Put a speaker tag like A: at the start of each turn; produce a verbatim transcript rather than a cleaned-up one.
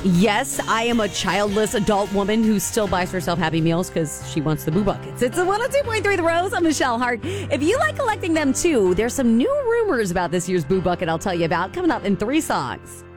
A: Yes, I am a childless adult woman who still buys herself Happy Meals because she wants the Boo Buckets. It's a one oh two point three The Rose. I'm Michelle Hart. If you like collecting them too, there's some new rumors about this year's Boo Bucket I'll tell you about coming up in three songs.